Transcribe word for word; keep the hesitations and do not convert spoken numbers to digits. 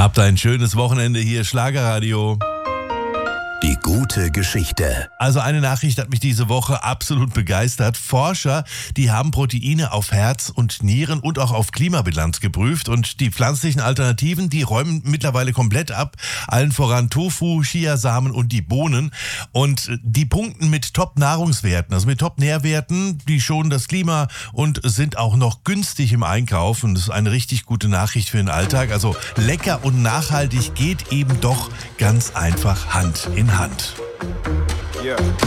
Habt ein schönes Wochenende hier, Schlagerradio. Die gute Geschichte. Also eine Nachricht hat mich diese Woche absolut begeistert. Forscher, die haben Proteine auf Herz und Nieren und auch auf Klimabilanz geprüft und die pflanzlichen Alternativen, die räumen mittlerweile komplett ab. Allen voran Tofu, Chiasamen und die Bohnen. Und die punkten mit Top-Nahrungswerten, also mit Top-Nährwerten, die schonen das Klima und sind auch noch günstig im Einkauf. Und das ist eine richtig gute Nachricht für den Alltag. Also lecker und nachhaltig geht eben doch ganz einfach Hand in Hand. Yeah.